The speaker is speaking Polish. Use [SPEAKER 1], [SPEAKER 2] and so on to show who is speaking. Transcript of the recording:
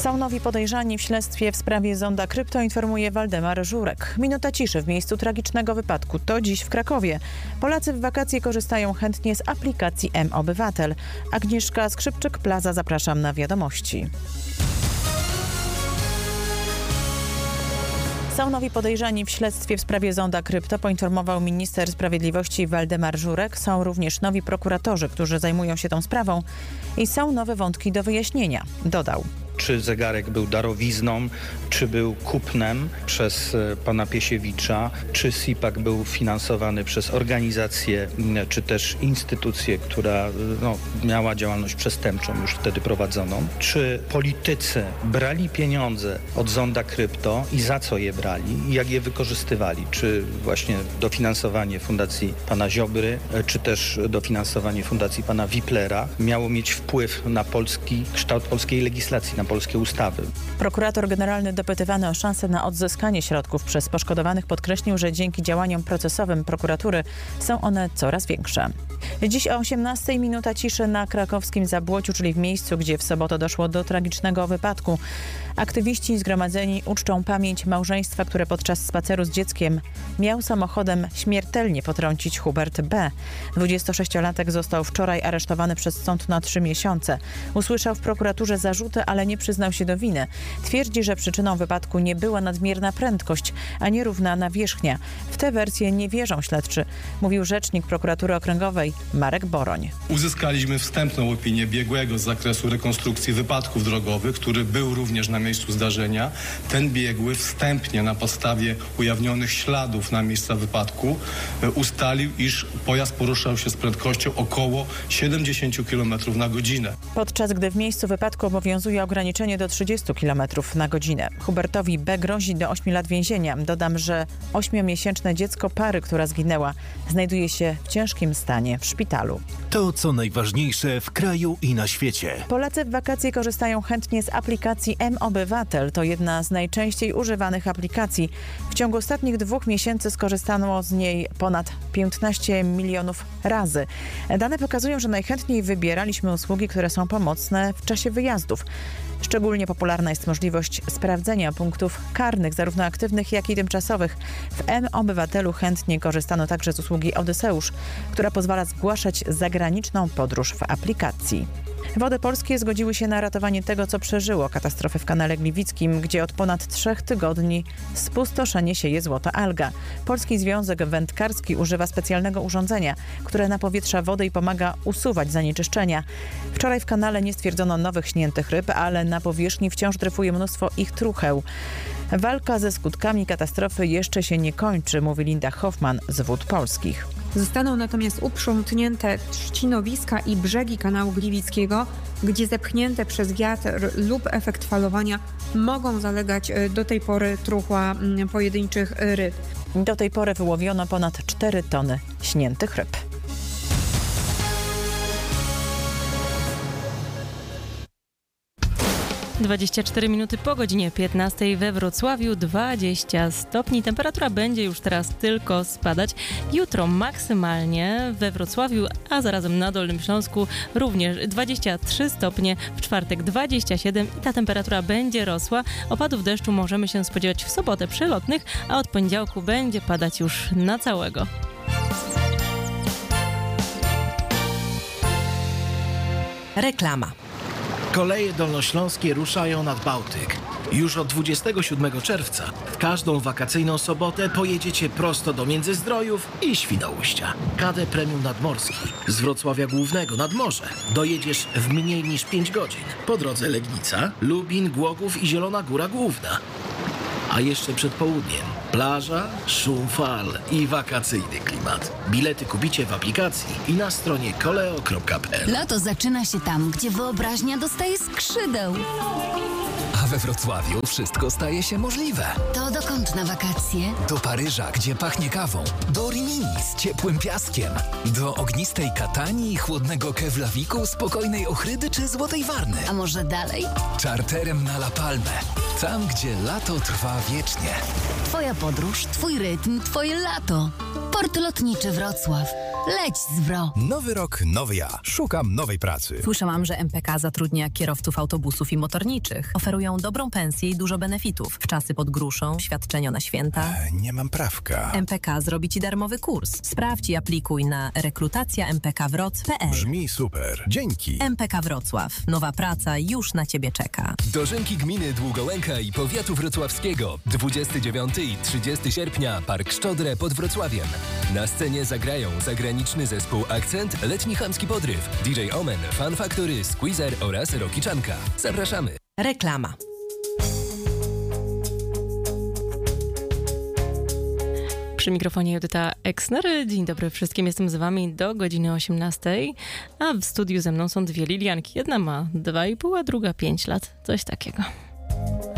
[SPEAKER 1] Są nowi podejrzani w śledztwie w sprawie zonda krypto, informuje Waldemar Żurek. Minuta ciszy w miejscu tragicznego wypadku to dziś w Krakowie. Polacy w wakacje korzystają chętnie z aplikacji mObywatel. Agnieszka Skrzypczyk-Plaza, zapraszam na wiadomości. Są nowi podejrzani w śledztwie w sprawie zonda krypto, poinformował minister sprawiedliwości Waldemar Żurek. Są również nowi prokuratorzy, którzy zajmują się tą sprawą i są nowe wątki do wyjaśnienia, dodał.
[SPEAKER 2] Czy zegarek był darowizną, czy był kupnem przez pana Piesiewicza, czy SIPAK był finansowany przez organizację, czy też instytucję, która miała działalność przestępczą już wtedy prowadzoną. Czy politycy brali pieniądze od zonda krypto i za co je brali i jak je wykorzystywali? Czy właśnie dofinansowanie fundacji pana Ziobry, czy też dofinansowanie fundacji pana Wiplera miało mieć wpływ na kształt polskiej legislacji, na polskie ustawy.
[SPEAKER 1] Prokurator generalny dopytywany o szansę na odzyskanie środków przez poszkodowanych podkreślił, że dzięki działaniom procesowym prokuratury są one coraz większe. Dziś o 18:00 minuta ciszy na krakowskim Zabłociu, czyli w miejscu, gdzie w sobotę doszło do tragicznego wypadku. Aktywiści zgromadzeni uczczą pamięć małżeństwa, które podczas spaceru z dzieckiem miał samochodem śmiertelnie potrącić Hubert B. 26-latek został wczoraj aresztowany przez sąd na 3 miesiące. Usłyszał w prokuraturze zarzuty, ale nie przyznał się do winy. Twierdzi, że przyczyną wypadku nie była nadmierna prędkość, a nierówna nawierzchnia. W tę wersję nie wierzą śledczy, mówił rzecznik prokuratury okręgowej Marek Boroń.
[SPEAKER 3] Uzyskaliśmy wstępną opinię biegłego z zakresu rekonstrukcji wypadków drogowych, który był również na miejscu zdarzenia. Ten biegły wstępnie na podstawie ujawnionych śladów na miejsca wypadku ustalił, iż pojazd poruszał się z prędkością około 70 km na godzinę.
[SPEAKER 1] Podczas gdy w miejscu wypadku obowiązuje ograniczenie do 30 km na godzinę. Hubertowi B. grozi do 8 lat więzienia. Dodam, że 8-miesięczne dziecko pary, która zginęła, znajduje się w ciężkim stanie w szpitalu.
[SPEAKER 4] To, co najważniejsze w kraju i na świecie.
[SPEAKER 1] Polacy w wakacje korzystają chętnie z aplikacji mObywatel. To jedna z najczęściej używanych aplikacji. W ciągu ostatnich 2 miesięcy skorzystano z niej ponad 15 milionów razy. Dane pokazują, że najchętniej wybieraliśmy usługi, które są pomocne w czasie wyjazdów. Szczególnie popularna jest możliwość sprawdzenia punktów karnych, zarówno aktywnych, jak i tymczasowych. W mObywatelu chętnie korzystano także z usługi Odyseusz, która pozwala zgłaszać zagraniczną podróż w aplikacji. Wody Polskie zgodziły się na ratowanie tego, co przeżyło katastrofę w kanale Gliwickim, gdzie od ponad 3 tygodni spustoszenie sieje złota alga. Polski Związek Wędkarski używa specjalnego urządzenia, które napowietrza wodę i pomaga usuwać zanieczyszczenia. Wczoraj w kanale nie stwierdzono nowych śniętych ryb, ale na powierzchni wciąż dryfuje mnóstwo ich trucheł. Walka ze skutkami katastrofy jeszcze się nie kończy, mówi Linda Hoffman z Wód Polskich.
[SPEAKER 5] Zostaną natomiast uprzątnięte trzcinowiska i brzegi kanału Gliwickiego, gdzie zepchnięte przez wiatr lub efekt falowania mogą zalegać do tej pory truchła pojedynczych ryb.
[SPEAKER 1] Do tej pory wyłowiono ponad 4 tony śniętych ryb.
[SPEAKER 6] ...24 minuty po godzinie 15 we Wrocławiu, 20 stopni. Temperatura będzie już teraz tylko spadać. Jutro maksymalnie we Wrocławiu, a zarazem na Dolnym Śląsku również 23 stopnie, w czwartek 27 i ta temperatura będzie rosła. Opadów deszczu możemy się spodziewać w sobotę przelotnych, a od poniedziałku będzie padać już na całego.
[SPEAKER 7] Reklama.
[SPEAKER 4] Koleje dolnośląskie ruszają nad Bałtyk. Już od 27 czerwca w każdą wakacyjną sobotę pojedziecie prosto do Międzyzdrojów i Świnoujścia. KD Premium Nadmorski z Wrocławia Głównego nad morze dojedziesz w mniej niż 5 godzin. Po drodze Legnica, Lubin, Głogów i Zielona Góra Główna. A jeszcze przed południem plaża, szum fal i wakacyjny klimat. Bilety kupicie w aplikacji i na stronie koleo.pl.
[SPEAKER 7] Lato zaczyna się tam, gdzie wyobraźnia dostaje skrzydeł.
[SPEAKER 8] A we Wrocławiu wszystko staje się możliwe.
[SPEAKER 7] To dokąd na wakacje?
[SPEAKER 8] Do Paryża, gdzie pachnie kawą. Do Rimini z ciepłym piaskiem. Do ognistej Katanii, chłodnego Keflaviku, spokojnej Ochrydy czy Złotej Warny.
[SPEAKER 7] A może dalej?
[SPEAKER 8] Czarterem na La Palmę. Tam, gdzie lato trwa wiecznie.
[SPEAKER 7] Twoja podróż, twój rytm, twoje lato. Port Lotniczy Wrocław. Leć Zwro.
[SPEAKER 9] Nowy rok, nowy ja. Szukam nowej pracy.
[SPEAKER 10] Słyszałam, że MPK zatrudnia kierowców autobusów i motorniczych. Oferują dobrą pensję i dużo benefitów. Wczasy pod gruszą, świadczenia na święta.
[SPEAKER 9] Nie mam prawka.
[SPEAKER 10] MPK zrobi Ci darmowy kurs. Sprawdź i aplikuj na rekrutacja.mpkwroc.pl.
[SPEAKER 9] Brzmi super. Dzięki.
[SPEAKER 10] MPK Wrocław. Nowa praca już na Ciebie czeka.
[SPEAKER 8] Dożynki gminy Długołęka i powiatu wrocławskiego. 29 i 30 sierpnia. Park Szczodrę pod Wrocławiem. Na scenie zagrają zagraniczny zespół Akcent, letni chamski podryw, DJ Omen, Fan Factory, Squeezer oraz Rockiczanka. Zapraszamy.
[SPEAKER 10] Reklama.
[SPEAKER 6] Przy mikrofonie Judyta Eksner. Dzień dobry wszystkim, jestem z wami do godziny 18, a w studiu ze mną są dwie Lilianki. Jedna ma 2,5, a druga 5 lat. Coś takiego.